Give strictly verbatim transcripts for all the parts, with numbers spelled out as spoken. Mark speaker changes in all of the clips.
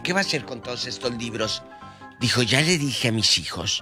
Speaker 1: ¿qué va a hacer con todos estos libros? Dijo, ya le dije a mis hijos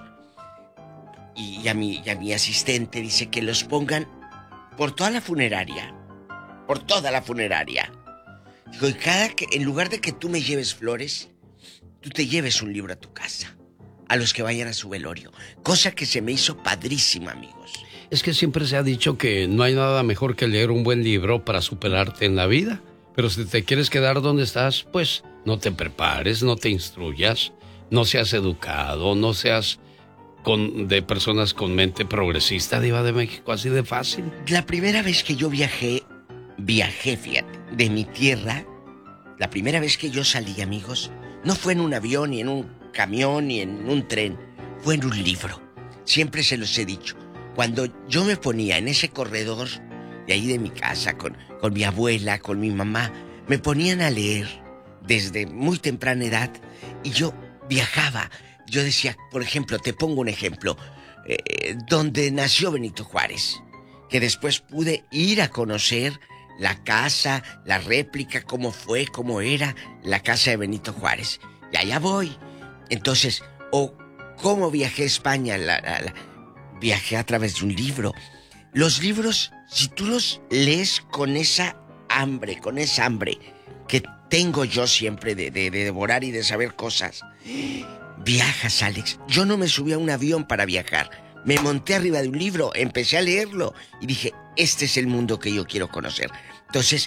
Speaker 1: y a mi, y a mi asistente, dice que los pongan por toda la funeraria. Por toda la funeraria. Dijo, y cada que, en lugar de que tú me lleves flores, tú te lleves un libro a tu casa. A los que vayan a su velorio. Cosa que se me hizo padrísima, amigos.
Speaker 2: Es que siempre se ha dicho que no hay nada mejor que leer un buen libro para superarte en la vida. Pero si te quieres quedar donde estás, pues no te prepares, no te instruyas, no seas educado, no seas con, de personas con mente progresista, Diva de México, así de fácil.
Speaker 1: La primera vez que yo viajé, viajé, fíjate, de mi tierra, la primera vez que yo salí, amigos, no fue en un avión, ni en un camión, ni en un tren, fue en un libro. Siempre se los he dicho. Cuando yo me ponía en ese corredor de ahí de mi casa, con, con mi abuela, con mi mamá, me ponían a leer desde muy temprana edad y yo viajaba. Yo decía, por ejemplo, te pongo un ejemplo, eh, donde nació Benito Juárez, que después pude ir a conocer la casa, la réplica, cómo fue, cómo era la casa de Benito Juárez. Y allá voy. Entonces, o cómo viajé a España, la, la, la, viajé a través de un libro. Los libros, si tú los lees con esa hambre, con esa hambre que tengo yo siempre de, de, de devorar y de saber cosas, viajas, Alex. Yo no me subí a un avión para viajar. Me monté arriba de un libro, empecé a leerlo y dije, este es el mundo que yo quiero conocer. Entonces,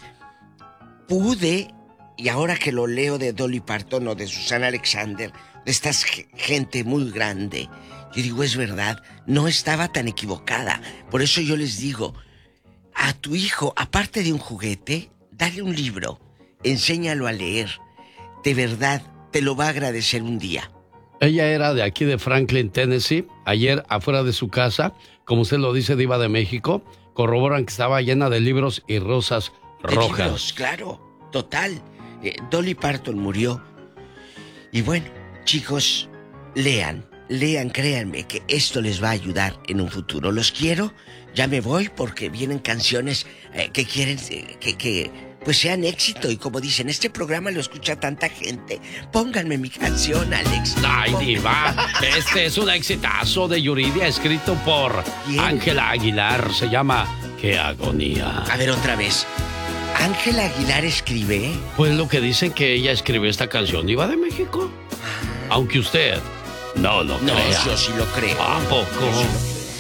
Speaker 1: pude, y ahora que lo leo de Dolly Parton o de Susana Alexander, de esta gente muy grande, yo digo, es verdad, no estaba tan equivocada. Por eso yo les digo, a tu hijo, aparte de un juguete, dale un libro, enséñalo a leer. De verdad, te lo va a agradecer un día.
Speaker 2: Ella era de aquí de Franklin, Tennessee. Ayer, afuera de su casa, como usted lo dice, Diva de México, corroboran que estaba llena de libros y rosas rojas.
Speaker 1: Libros, claro, total. Eh, Dolly Parton murió. Y bueno, chicos, lean, lean, créanme que esto les va a ayudar en un futuro. Los quiero, ya me voy porque vienen canciones eh, que quieren eh, que... que pues sean éxito, y como dicen, este programa lo escucha tanta gente. Pónganme mi canción, Alex.
Speaker 2: Ay, Diva, este es un exitazo de Yuridia, escrito por ¿quién? Ángela Aguilar, se llama Qué agonía.
Speaker 1: A ver, otra vez. ¿Ángela Aguilar escribe?
Speaker 2: Pues lo que dicen que ella escribió esta canción, Diva de México. Ah. Aunque usted no lo
Speaker 1: no,
Speaker 2: crea.
Speaker 1: No, yo sí lo creo.
Speaker 2: ¿A poco?